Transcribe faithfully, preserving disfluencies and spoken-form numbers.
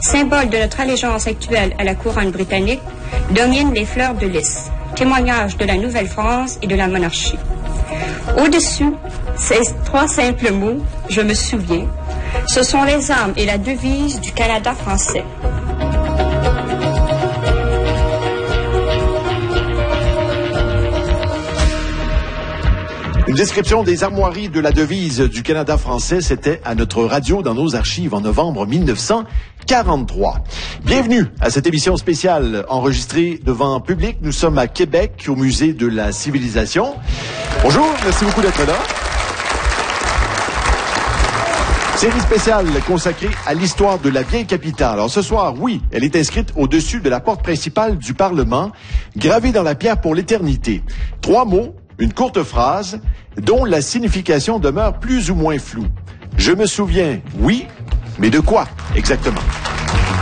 symbole de notre allégeance actuelle à la couronne britannique, dominent les fleurs de lys, témoignage de la Nouvelle-France et de la monarchie. Au-dessus, ces trois simples mots, je me souviens, ce sont les armes et la devise du Canada français. Une description des armoiries de la devise du Canada français, c'était à notre radio dans nos archives en novembre mille neuf cent quarante-trois. Bienvenue à cette émission spéciale enregistrée devant public. Nous sommes à Québec, au Musée de la Civilisation. Bonjour, merci beaucoup d'être là. Série spéciale consacrée à l'histoire de la vieille capitale. Alors ce soir, oui, elle est inscrite au-dessus de la porte principale du Parlement, gravée dans la pierre pour l'éternité. Trois mots, une courte phrase, dont la signification demeure plus ou moins floue. Je me souviens, oui, mais de quoi exactement?